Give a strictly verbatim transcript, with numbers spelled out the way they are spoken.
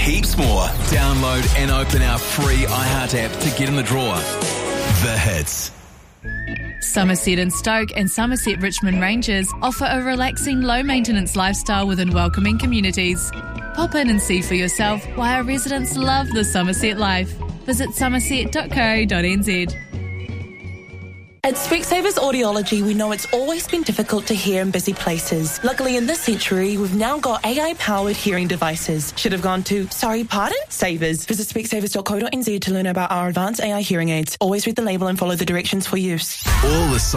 heaps more. Download and open our free iHeart app to get in the draw. The Hits. Somerset and Stoke and Somerset Richmond Rangers offer a relaxing, low-maintenance lifestyle within welcoming communities. Pop in and see for yourself why our residents love the Somerset life. Visit somerset dot co dot n z. At Specsavers Audiology, we know it's always been difficult to hear in busy places. Luckily, in this century, we've now got A I-powered hearing devices. Should have gone to, sorry, pardon? Savers. Visit specsavers dot co dot n z to learn about our advanced A I hearing aids. Always read the label and follow the directions for use. All the